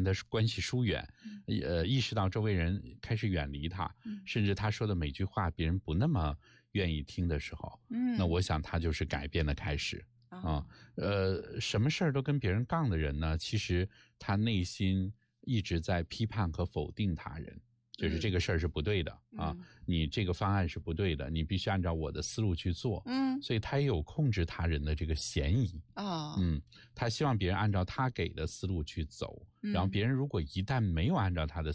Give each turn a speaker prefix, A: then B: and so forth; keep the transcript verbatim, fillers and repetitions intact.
A: 的关系疏远，呃，意识到周围人开始远离他，甚至他说的每句话别人不那么愿意听的时候，嗯，那我想他就是改变的开始。啊，呃，什么事儿都跟别人杠的人呢，其实他内心一直在批判和否定他人，就是这个事儿是不对的、嗯、啊，你这个方案是不对的，你必须按照我的思路去做。嗯，所以他也有控制他人的这个嫌疑。哦，嗯，他希望别人按照他给的思路去走，然后别人如果一旦没有按照他的